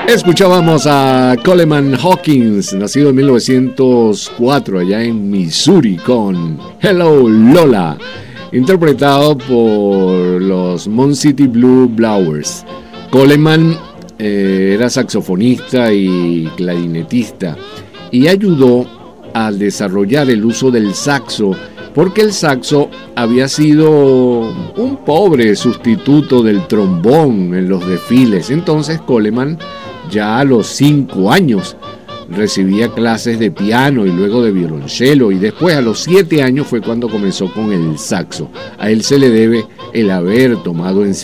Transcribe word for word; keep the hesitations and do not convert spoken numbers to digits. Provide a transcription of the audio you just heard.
Escuchábamos a Coleman Hawkins, nacido en mil novecientos cuatro allá en Missouri, con Hello Lola, interpretado por los Mound City Blue Blowers. Coleman eh, era saxofonista y clarinetista y ayudó a desarrollar el uso del saxo, porque el saxo había sido un pobre sustituto del trombón en los desfiles. Entonces Coleman, ya a los cinco años, recibía clases de piano y luego de violonchelo, y después a los siete años fue cuando comenzó con el saxo. A él se le debe el haber tomado en